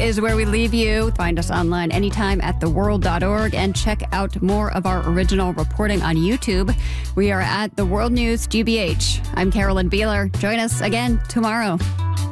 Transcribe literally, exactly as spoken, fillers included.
is where we leave you. Find us online anytime at the world dot org and check out more of our original reporting on YouTube. We are at The World News G B H. I'm Carolyn Beeler. Join us again tomorrow.